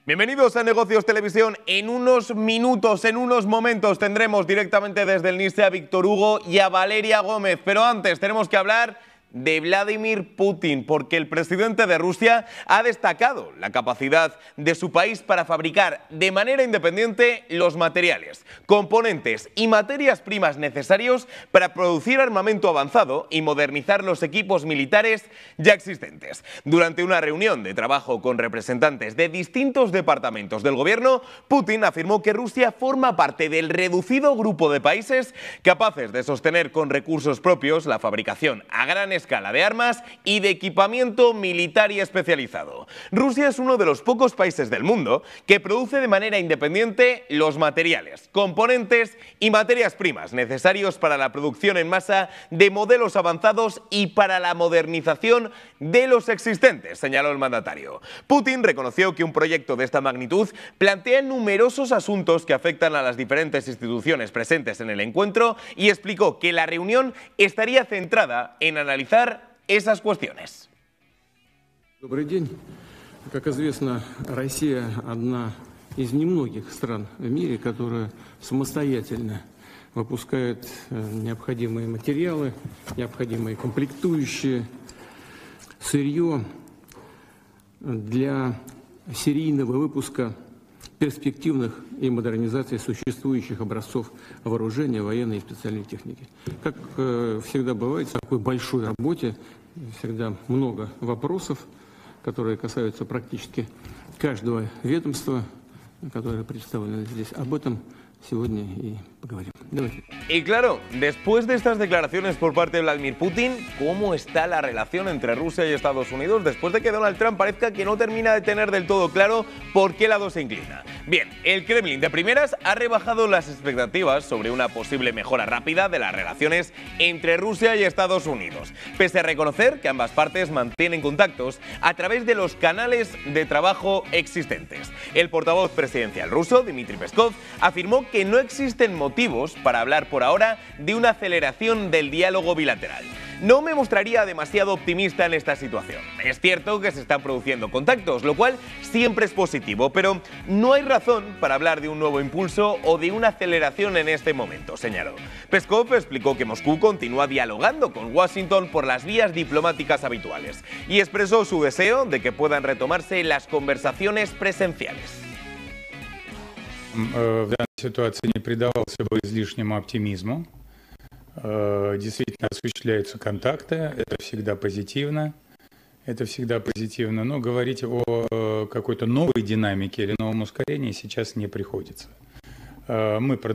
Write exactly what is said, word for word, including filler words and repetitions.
Bienvenidos a Negocios Televisión. En unos minutos, en unos momentos tendremos directamente desde el NISE a Víctor Hugo y a Valeria Gómez. Pero antes tenemos que hablar de Vladimir Putin, porque el presidente de Rusia ha destacado la capacidad de su país para fabricar de manera independiente los materiales, componentes y materias primas necesarios para producir armamento avanzado y modernizar los equipos militares ya existentes. Durante una reunión de trabajo con representantes de distintos departamentos del gobierno, Putin afirmó que Rusia forma parte del reducido grupo de países capaces de sostener con recursos propios la fabricación a gran escala de armas y de equipamiento militar y especializado. Rusia es uno de los pocos países del mundo que produce de manera independiente los materiales, componentes y materias primas necesarios para la producción en masa de modelos avanzados y para la modernización de los existentes, señaló el mandatario. Putin reconoció que un proyecto de esta magnitud plantea numerosos asuntos que afectan a las diferentes instituciones presentes en el encuentro y explicó que la reunión estaría centrada en analizar esas cuestiones. Добрый день. Как известно, Россия одна из немногих стран в мире, которая самостоятельно выпускает необходимые материалы, необходимые комплектующие, сырье для серийного выпуска перспективных и модернизации существующих образцов вооружения, военной и специальной техники. Как э, всегда бывает, в такой большой работе всегда много вопросов, которые касаются практически каждого ведомства, которое представлено здесь. Об этом сегодня и поговорим. Давайте. Y claro, después de estas declaraciones por parte de Vladimir Putin, ¿cómo está la relación entre Rusia y Estados Unidos después de que Donald Trump parezca que no termina de tener del todo claro por qué lado se inclina? Bien, el Kremlin de primeras ha rebajado las expectativas sobre una posible mejora rápida de las relaciones entre Rusia y Estados Unidos, pese a reconocer que ambas partes mantienen contactos a través de los canales de trabajo existentes. El portavoz presidencial ruso, Dmitry Peskov, afirmó que no existen motivos para hablar por ahora de una aceleración del diálogo bilateral. No me mostraría demasiado optimista en esta situación. Es cierto que se están produciendo contactos, lo cual siempre es positivo, pero no hay razón para hablar de un nuevo impulso o de una aceleración en este momento, señaló. Peskov explicó que Moscú continúa dialogando con Washington por las vías diplomáticas habituales y expresó su deseo de que puedan retomarse las conversaciones presenciales. В данной ситуации не придавался бы излишнему оптимизму. Действительно осуществляются контакты, это всегда позитивно, это всегда позитивно, но говорить о какой-то новой динамике или новом ускорении сейчас не приходится. Мы продолжаем